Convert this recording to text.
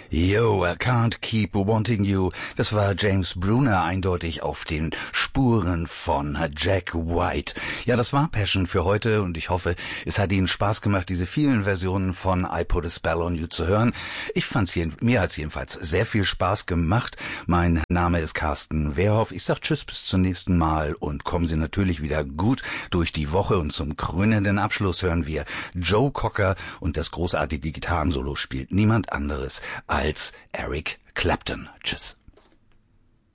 Yo, I can't keep wanting you. Das war James Bruner, eindeutig auf den Spuren von Jack White. Ja, das war Passion für heute und ich hoffe, es hat Ihnen Spaß gemacht, diese vielen Versionen von I Put a Spell on You zu hören. Ich fand's mir hat's jedenfalls sehr viel Spaß gemacht. Mein Name ist Carsten Wehrhoff. Ich sag Tschüss bis zum nächsten Mal und kommen Sie natürlich wieder gut durch die Woche und zum krönenden Abschluss hören wir Joe Cocker und das großartige Gitarrensolo spielt niemand anderes als Eric Clapton. Tschüss.